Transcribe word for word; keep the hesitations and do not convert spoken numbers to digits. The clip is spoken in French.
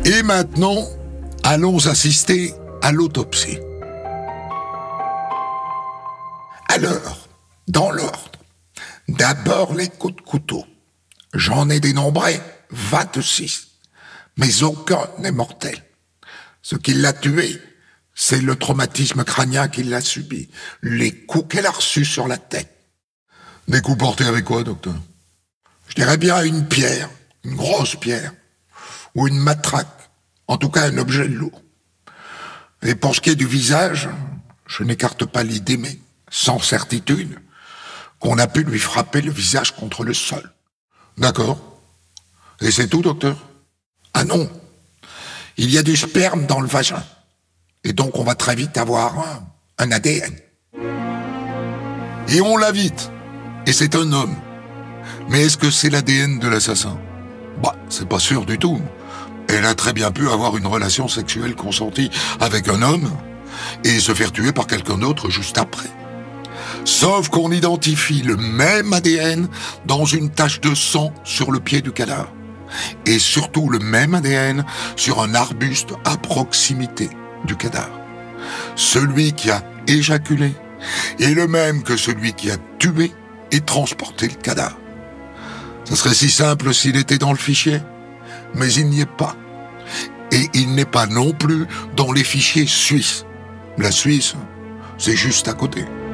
Et maintenant, allons assister à l'autopsie. Alors, dans l'ordre, d'abord les coups de couteau. J'en ai dénombré vingt-six, mais aucun n'est mortel. Ce qui l'a tué, c'est le traumatisme crânien qu'il a subi, les coups qu'elle a reçus sur la tête. Des coups portés avec quoi, docteur? Je dirais bien une pierre, une grosse pierre, ou une matraque, en tout cas un objet lourd. Et pour ce qui est du visage, je n'écarte pas l'idée, mais sans certitude, qu'on a pu lui frapper le visage contre le sol. D'accord. Et c'est tout, docteur? Ah non. Il y a du sperme dans le vagin. Et donc on va très vite avoir un, un A D N. Et on l'a vite. Et c'est un homme. Mais est-ce que c'est l'A D N de l'assassin? Bah, c'est pas sûr du tout. Elle a très bien pu avoir une relation sexuelle consentie avec un homme et se faire tuer par quelqu'un d'autre juste après. Sauf qu'on identifie le même A D N dans une tache de sang sur le pied du cadavre. Et surtout le même A D N sur un arbuste à proximité du cadavre. Celui qui a éjaculé est le même que celui qui a tué et transporté le cadavre. Ça serait si simple s'il était dans le fichier, mais il n'y est pas. Et il n'est pas non plus dans les fichiers suisses. La Suisse, c'est juste à côté.